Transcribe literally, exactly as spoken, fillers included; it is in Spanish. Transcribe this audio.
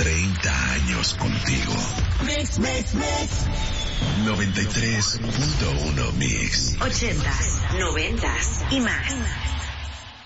treinta años contigo. Mix, mix, mix. noventa y tres punto uno Mix. Ochentas, noventas y más.